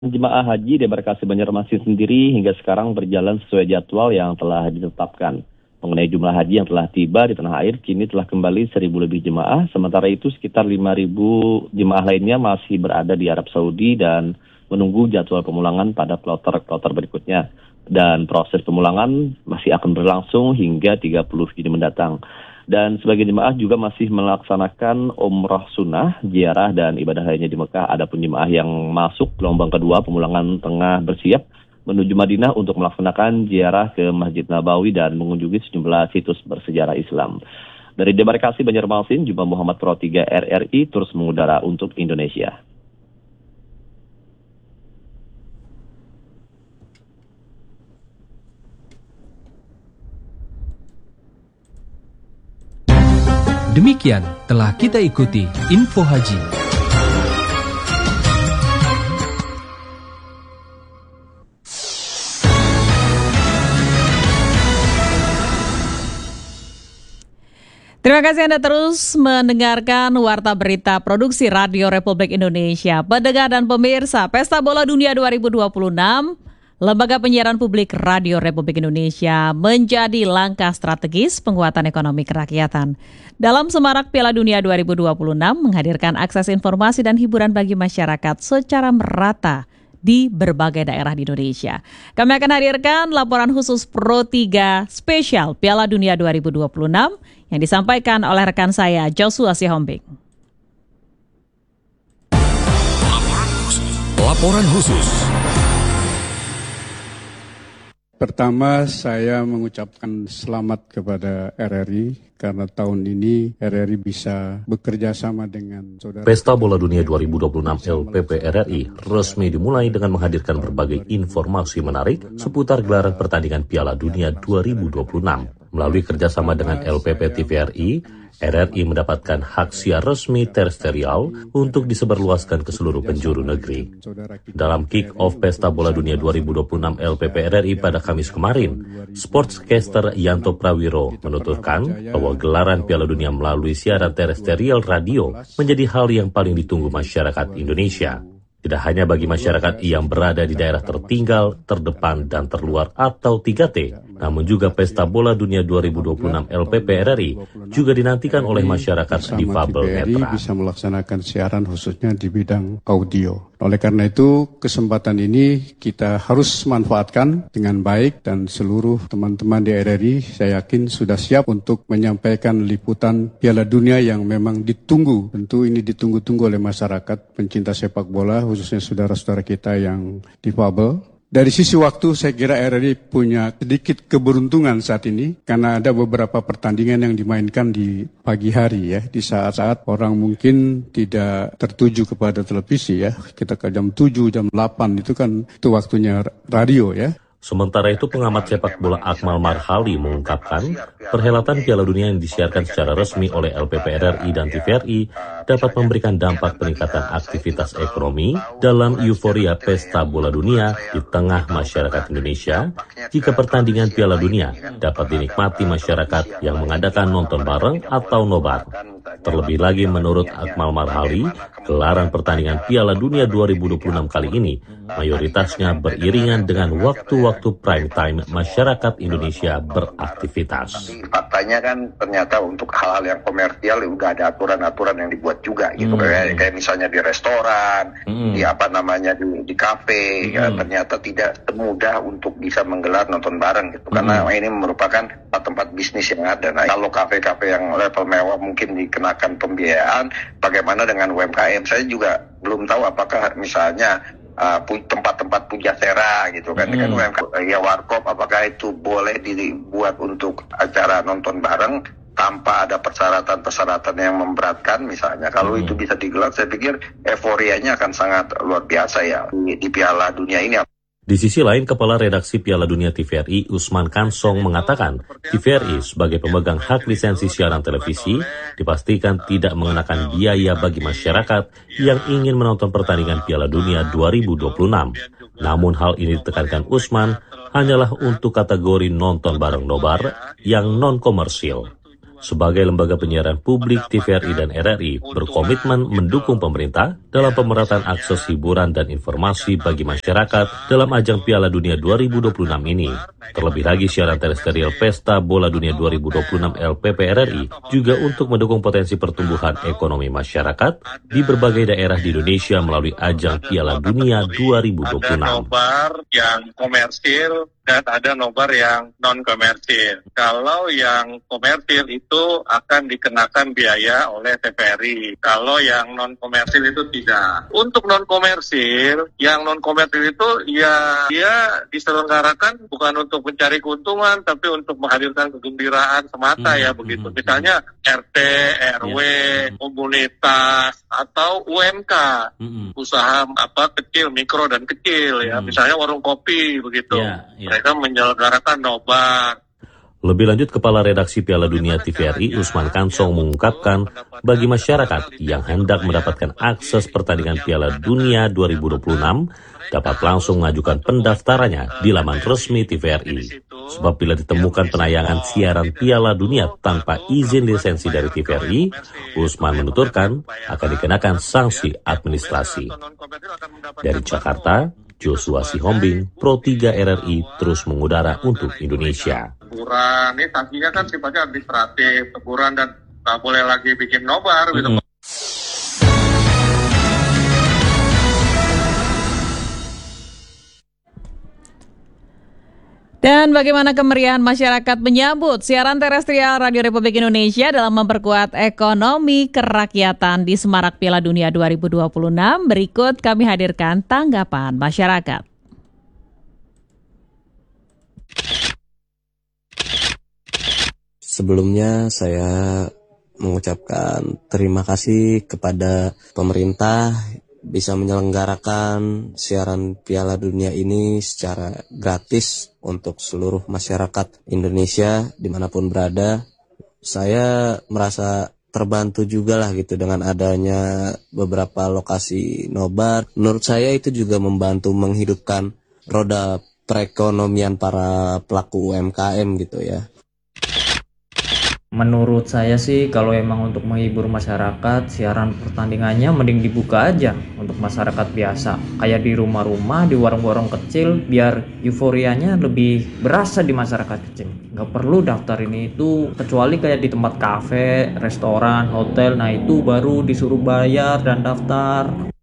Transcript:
Jemaah haji di embarkasi Banjarmasin sendiri hingga sekarang berjalan sesuai jadwal yang telah ditetapkan. Mengenai jumlah haji yang telah tiba di tanah air, kini telah kembali 1.000 lebih jemaah. Sementara itu sekitar 5.000 jemaah lainnya masih berada di Arab Saudi dan menunggu jadwal pemulangan pada kloter-kloter berikutnya. Dan proses pemulangan masih akan berlangsung hingga 30 Juni mendatang. Dan sebagian jemaah juga masih melaksanakan umrah sunnah, ziarah dan ibadah lainnya di Mekah. Adapun jemaah yang masuk gelombang kedua pemulangan tengah bersiap menuju Madinah untuk melaksanakan ziarah ke Masjid Nabawi dan mengunjungi sejumlah situs bersejarah Islam. Dari debarkasi Banjarmasin, Jum'ah Muhammad Pro 3 RRI terus mengudara untuk Indonesia. Demikian telah kita ikuti Info Haji. Terima kasih Anda terus mendengarkan Warta Berita Produksi Radio Republik Indonesia. Pendengar dan pemirsa, Pesta Bola Dunia 2026, Lembaga Penyiaran Publik Radio Republik Indonesia menjadi langkah strategis penguatan ekonomi kerakyatan. Dalam semarak Piala Dunia 2026 menghadirkan akses informasi dan hiburan bagi masyarakat secara merata di berbagai daerah di Indonesia. Kami akan hadirkan laporan khusus Pro 3 spesial Piala Dunia 2026 yang disampaikan oleh rekan saya Joshua Sihombing. Laporan khusus. Pertama, saya mengucapkan selamat kepada RRI karena tahun ini RRI bisa bekerja sama dengan saudara. Pesta Bola Dunia 2026 LPP RRI resmi dimulai dengan menghadirkan berbagai informasi menarik seputar gelaran pertandingan Piala Dunia 2026. Melalui kerjasama dengan LPP TVRI, RRI mendapatkan hak siar resmi terestrial untuk disebarluaskan ke seluruh penjuru negeri. Dalam kick-off Pesta Bola Dunia 2026 LPP RRI pada Kamis kemarin, sportscaster Yanto Prawiro menuturkan bahwa gelaran Piala Dunia melalui siaran terestrial radio menjadi hal yang paling ditunggu masyarakat Indonesia. Tidak hanya bagi masyarakat yang berada di daerah tertinggal, terdepan, dan terluar atau 3T, namun juga Pesta Bola Dunia 2026 LPP RRI juga dinantikan oleh masyarakat difabel netra. Bisa melaksanakan siaran khususnya di bidang audio. Oleh karena itu, kesempatan ini kita harus manfaatkan dengan baik dan seluruh teman-teman di RRI saya yakin sudah siap untuk menyampaikan liputan Piala Dunia yang memang ditunggu. Tentu ini ditunggu-tunggu oleh masyarakat pencinta sepak bola, khususnya saudara-saudara kita yang difabel. Dari sisi waktu, saya kira RRI punya sedikit keberuntungan saat ini, karena ada beberapa pertandingan yang dimainkan di pagi hari ya, di saat-saat orang mungkin tidak tertuju kepada televisi ya, kita ke jam 7, jam 8 itu kan itu waktunya radio ya. Sementara itu, pengamat sepak bola Akmal Marhali mengungkapkan, perhelatan Piala Dunia yang disiarkan secara resmi oleh LPP RRI dan TVRI dapat memberikan dampak peningkatan aktivitas ekonomi dalam euforia Pesta Bola Dunia di tengah masyarakat Indonesia jika pertandingan Piala Dunia dapat dinikmati masyarakat yang mengadakan nonton bareng atau nobar. Terlebih lagi menurut Akmal Marhali, gelaran pertandingan Piala Dunia 2026 kali ini mayoritasnya beriringan dengan waktu-waktu prime time masyarakat Indonesia beraktivitas. Faktanya kan ternyata untuk hal-hal yang komersial udah ada aturan-aturan yang dibuat juga gitu, kayak misalnya di restoran, di di kafe, ya, ternyata tidak semudah untuk bisa menggelar nonton bareng gitu, karena ini merupakan tempat bisnis yang ada. Nah, kalau kafe-kafe yang level mewah mungkin dikenakan pembiayaan, bagaimana dengan UMKM? Saya juga belum tahu apakah misalnya tempat-tempat pujasera gitu kan, dengan UMKM ya warkop, apakah itu boleh dibuat untuk acara nonton bareng tanpa ada persyaratan-persyaratan yang memberatkan misalnya. Kalau itu bisa digelar, saya pikir euforianya akan sangat luar biasa ya di Piala Dunia ini. Di sisi lain, Kepala Redaksi Piala Dunia TVRI Usman Kansong mengatakan TVRI sebagai pemegang hak lisensi siaran televisi dipastikan tidak mengenakan biaya bagi masyarakat yang ingin menonton pertandingan Piala Dunia 2026. Namun hal ini ditekankan Usman hanyalah untuk kategori nonton bareng nobar yang non-komersil. Sebagai lembaga penyiaran publik, TVRI dan RRI berkomitmen mendukung pemerintah dalam pemerataan akses hiburan dan informasi bagi masyarakat dalam ajang Piala Dunia 2026 ini. Terlebih lagi, siaran terestrial Pesta Bola Dunia 2026 LPP RRI juga untuk mendukung potensi pertumbuhan ekonomi masyarakat di berbagai daerah di Indonesia melalui ajang Piala Dunia 2026. Ada nobar yang komersil dan ada nobar yang non-komersil. Kalau yang komersil itu akan dikenakan biaya oleh TVRI. Kalau yang non-komersil itu tidak. Untuk non-komersil, yang non-komersil itu ya dia diselenggarakan bukan untuk mencari keuntungan, tapi untuk menghadirkan kegembiraan semata ya begitu. Misalnya RT, RW, komunitas, atau UMK, usaha kecil, mikro dan kecil ya. Misalnya warung kopi begitu. Mereka menyelenggarakan nobar. Lebih lanjut, Kepala Redaksi Piala Dunia TVRI Usman Kansong mengungkapkan bagi masyarakat yang hendak mendapatkan akses pertandingan Piala Dunia 2026 dapat langsung mengajukan pendaftarannya di laman resmi TVRI. Sebab bila ditemukan penayangan siaran Piala Dunia tanpa izin lisensi dari TVRI, Usman menuturkan akan dikenakan sanksi administrasi. Dari Jakarta, Joshua Sihombing, Pro 3 RRI terus mengudara untuk Indonesia. Teguran, ini sanksinya kan sifatnya administratif, teguran dan nggak boleh lagi bikin nobar gitu. Dan bagaimana kemeriahan masyarakat menyambut siaran terestrial Radio Republik Indonesia dalam memperkuat ekonomi kerakyatan di Semarak Piala Dunia 2026? Berikut kami hadirkan tanggapan masyarakat. Sebelumnya saya mengucapkan terima kasih kepada pemerintah bisa menyelenggarakan siaran Piala Dunia ini secara gratis untuk seluruh masyarakat Indonesia dimanapun berada. Saya merasa terbantu juga lah gitu dengan adanya beberapa lokasi nobar. Menurut saya itu juga membantu menghidupkan roda perekonomian para pelaku UMKM gitu ya. Menurut saya sih kalau emang untuk menghibur masyarakat, siaran pertandingannya mending dibuka aja untuk masyarakat biasa. Kayak di rumah-rumah, di warung-warung kecil, biar euforianya lebih berasa di masyarakat kecil. Nggak perlu daftar ini itu, kecuali kayak di tempat kafe, restoran, hotel, nah itu baru disuruh bayar dan daftar.